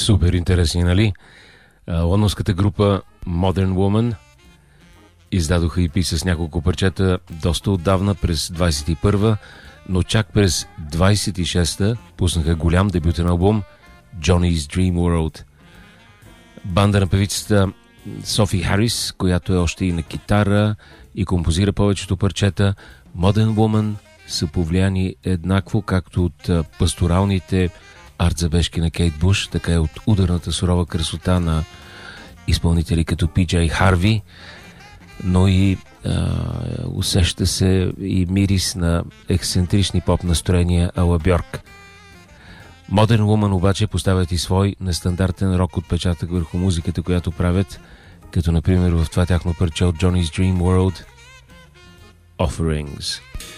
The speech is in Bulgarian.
Супер интересни, нали? Лондонската група Modern Woman издадоха EP с няколко парчета доста отдавна, през 21-а, но чак през 26-та пуснаха голям дебютен албум Johnny's Dream World. Банда на певицата Софи Харис, която е още и на китара и композира повечето парчета. Modern Woman са повлияни еднакво както от пасторалните арт-забежки на Кейт Буш, така и от ударната сурова красота на изпълнители като Пи-Джей Харви, но и усеща се и мирис на ексцентрични поп настроения ала Бьорк. Modern Woman обаче поставят и свой нестандартен рок отпечатък върху музиката, която правят, като например в това тяхно парче от Johnny's Dream World Offerings.